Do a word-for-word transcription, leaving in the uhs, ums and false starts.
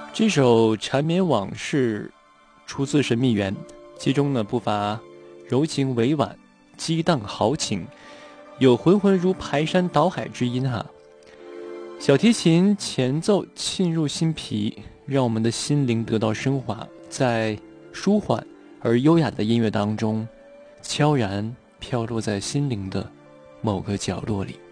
这首缠绵往事出自神秘园，其中呢不乏柔情委婉，激荡豪情，有浑浑如排山倒海之音哈。小提琴前奏沁入心脾，让我们的心灵得到升华，在舒缓而优雅的音乐当中，悄然飘落在心灵的某个角落里。